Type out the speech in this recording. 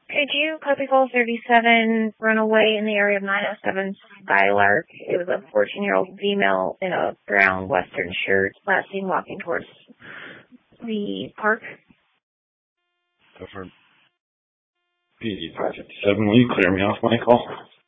Could you copy call 37 runaway in the area of 907 Skylark? It was a 14-year-old female in a brown western shirt, last seen walking towards the park. So for PD 557, will you clear me off my call?